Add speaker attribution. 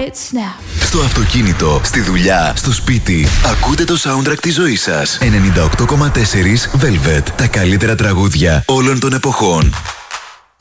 Speaker 1: Velvet Snap.
Speaker 2: Στο αυτοκίνητο, στη δουλειά, στο σπίτι. Ακούτε το soundtrack της ζωής σας. 98,4 Velvet. Τα καλύτερα τραγούδια όλων των εποχών.